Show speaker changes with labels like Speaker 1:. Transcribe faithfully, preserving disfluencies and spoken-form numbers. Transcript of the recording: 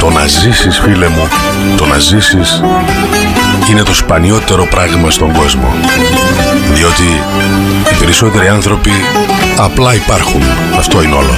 Speaker 1: Το να ζήσεις, φίλε μου, το να ζήσεις είναι το σπανιότερο πράγμα στον κόσμο. Διότι οι περισσότεροι άνθρωποι απλά υπάρχουν. Αυτό είναι όλο.